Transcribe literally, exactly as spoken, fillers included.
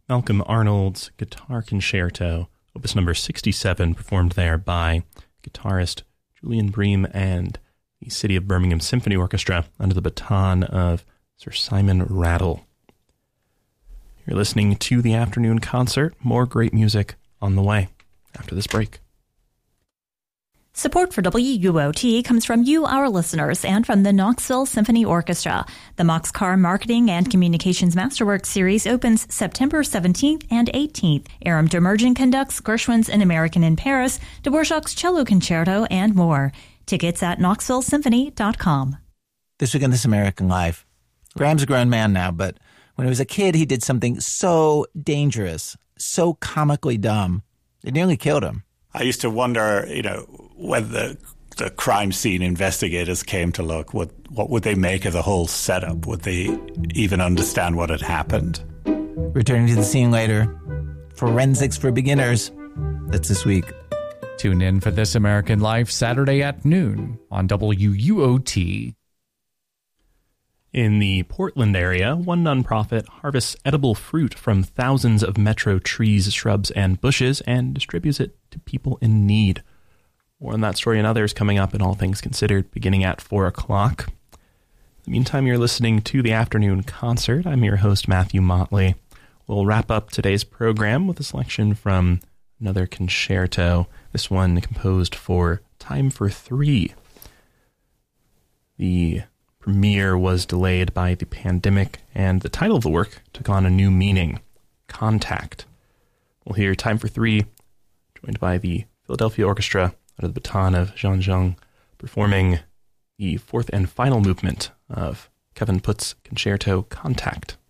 Malcolm Arnold's Guitar Concerto, opus number sixty-seven, performed there by guitarist Julian Bream and the City of Birmingham Symphony Orchestra under the baton of Sir Simon Rattle. You're listening to The Afternoon Concert. More great music on the way after this break. Support for W U O T comes from you, our listeners, and from the Knoxville Symphony Orchestra. The Moxcar Marketing and Communications Masterworks Series opens September seventeenth and eighteenth. Aram Demerjen conducts Gershwin's An American in Paris, Dvorak's Cello Concerto, and more. Tickets at knoxville symphony dot com. This week on This American Life, Graham's a grown man now, but when he was a kid, he did something so dangerous, so comically dumb, it nearly killed him. I used to wonder, you know, when the the crime scene investigators came to look, what what would they make of the whole setup? Would they even understand what had happened? Returning to the scene later, Forensics for Beginners. That's this week. Tune in for This American Life Saturday at noon on W U O T. In the Portland area, one nonprofit harvests edible fruit from thousands of metro trees, shrubs, and bushes and distributes it to people in need. More on that story and others coming up in All Things Considered, beginning at four o'clock. In the meantime, you're listening to The Afternoon Concert. I'm your host, Matthew Motley. We'll wrap up today's program with a selection from another concerto, this one composed for Time for Three. The premiere was delayed by the pandemic, and the title of the work took on a new meaning, Contact. We'll hear Time for Three, joined by the Philadelphia Orchestra under the baton of Jean Jung, performing the fourth and final movement of Kevin Putt's concerto, Contact.